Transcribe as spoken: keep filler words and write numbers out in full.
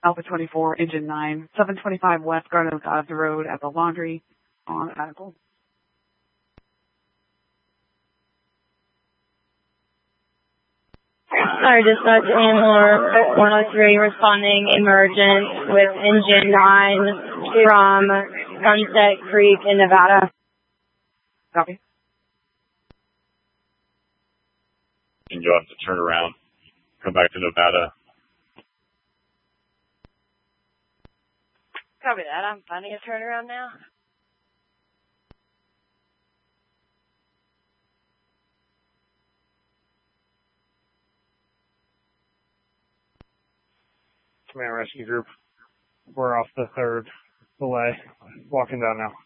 Alpha twenty-four, Engine nine, seven twenty-five West Garden of God's Road at the Laundry on Attical. Sorry, dispatch, Amor one oh three responding emergent with Engine nine from Sunset Creek in Nevada. Copy. And you'll have to turn around, come back to Nevada. Copy that. I'm finding a turnaround now. Command Rescue Group. We're off the third delay. Walking down now.